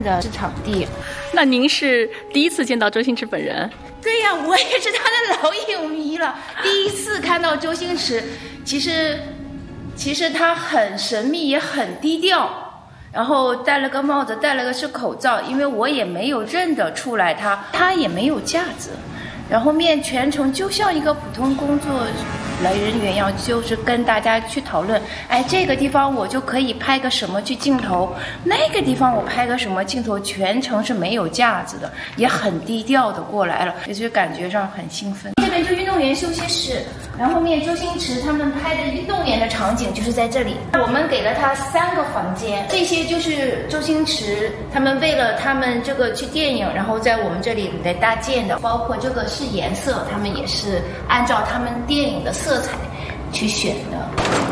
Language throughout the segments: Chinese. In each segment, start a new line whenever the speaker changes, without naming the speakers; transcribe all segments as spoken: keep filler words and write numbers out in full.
的场地。
那您是第一次见到周星驰本人？
对呀，我也是他的老影迷了。第一次看到周星驰，其实其实他很神秘，也很低调，然后戴了个帽子，戴了个是口罩，因为我也没有认得出来他，他也没有架子，然后面全程就像一个普通工作来人员一样，就是跟大家去讨论，哎，这个地方我就可以拍个什么去镜头，那个地方我拍个什么镜头，全程是没有架子的，也很低调的过来了，也就是感觉上很兴奋。这边就运动员休息室，然后后面周星驰他们拍的运动员的场景就是在这里。我们给了他三个房间，这些就是周星驰他们为了他们这个去电影，然后在我们这里来搭建的，包括这个是颜色，他们也是按照他们电影的色彩去选的。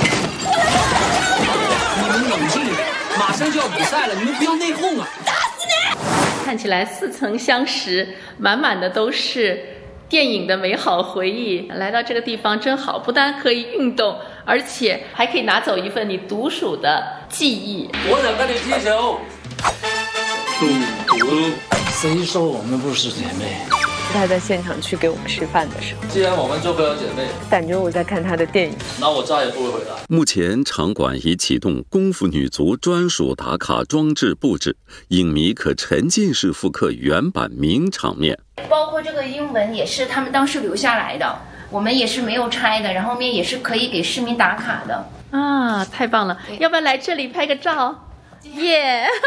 你们冷静点，马上就要比赛了，你们不要内讧啊！
打死你！
看起来似曾相识，满满的都是电影的美好回忆。来到这个地方真好，不但可以运动，而且还可以拿走一份你独属的记忆。
我想跟你踢球。赌赌，
谁说我们不是姐妹？
他在现场去给我们吃饭的时候，
既然我们做不了姐妹，
感觉我在看他的电影，
那我再也不会回来。
目前场馆已启动功夫女足专属打卡装置布置，影迷可沉浸式复刻原版名场面。
包括这个英文也是他们当时留下来的，我们也是没有拆的，然后面也是可以给市民打卡的
啊，太棒了！要不要来这里拍个照？耶、yeah ！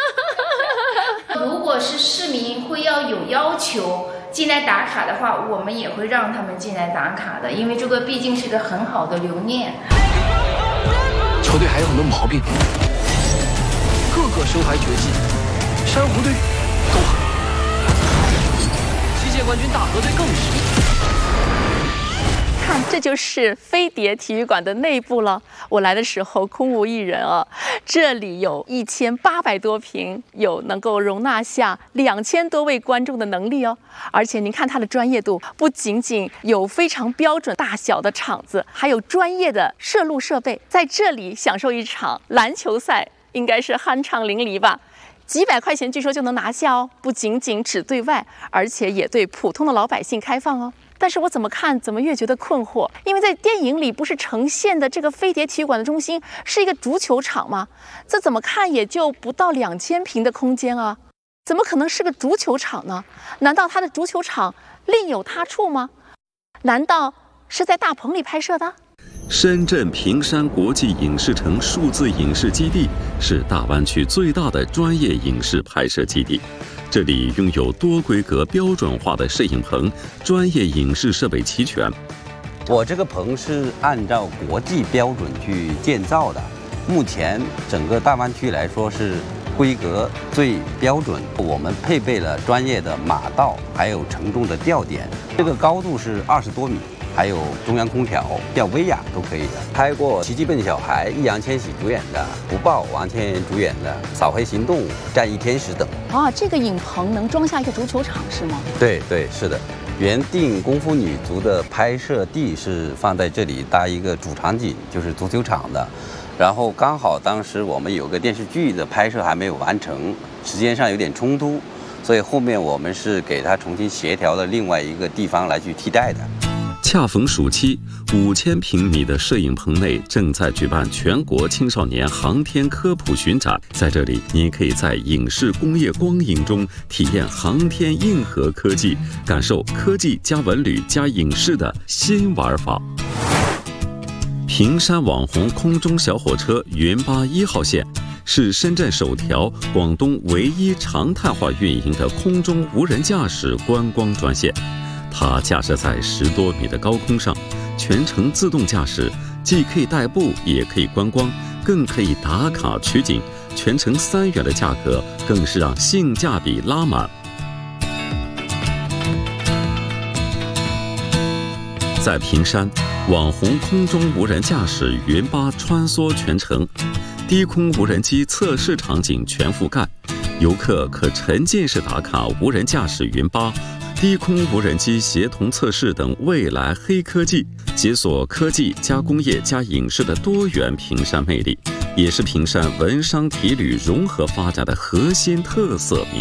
如果是市民会要有要求进来打卡的话，我们也会让他们进来打卡的，因为这个毕竟是个很好的留念。
球队还有很多毛病，个个身怀绝技，珊瑚队都很，击剑冠军大河队更是。
看，这就是飞碟体育馆的内部了。我来的时候空无一人啊，这里有一千八百多平，有能够容纳下两千多位观众的能力哦。而且您看它的专业度，不仅仅有非常标准大小的场子，还有专业的摄录设备，在这里享受一场篮球赛，应该是酣畅淋漓吧。几百块钱据说就能拿下哦，不仅仅只对外，而且也对普通的老百姓开放哦。但是我怎么看怎么越觉得困惑，因为在电影里不是呈现的这个飞碟体育馆的中心是一个足球场吗？这怎么看也就不到两千平的空间啊，怎么可能是个足球场呢？难道它的足球场另有他处吗？难道是在大棚里拍摄的？
深圳坪山国际影视城数字影视基地是大湾区最大的专业影视拍摄基地，这里拥有多规格标准化的摄影棚，专业影视设备齐全。
我这个棚是按照国际标准去建造的，目前整个大湾区来说是规格最标准。我们配备了专业的马道，还有承重的吊点，这个高度是二十多米。还有中央空调、吊威亚都可以的。拍过《奇迹笨小孩》，易烊千玺主演的；《不报》，王千源主演的；《扫黑行动》，战役天使等。
啊，这个影棚能装下一个足球场是吗？
对对，是的。原定《功夫女足》的拍摄地是放在这里搭一个主场景，就是足球场的。然后刚好当时我们有个电视剧的拍摄还没有完成，时间上有点冲突，所以后面我们是给它重新协调了另外一个地方来去替代的。
恰逢暑期，五千平米的摄影棚内正在举办全国青少年航天科普巡展。在这里，你可以在影视工业光影中体验航天硬核科技，感受科技加文旅加影视的新玩法。坪山网红空中小火车云巴一号线是深圳首条、广东唯一常态化运营的空中无人驾驶观光专线。它驾驶在十多米的高空上，全程自动驾驶，既可以代步，也可以观光，更可以打卡取景。全程三元的价格，更是让性价比拉满。在坪山，网红空中无人驾驶云巴穿梭全程，低空无人机测试场景全覆盖，游客可沉浸式打卡无人驾驶云巴。低空无人机协同测试等未来黑科技，解锁科技加工业加影视的多元坪山魅力， 也是平山文商体旅融合发展的核心特色名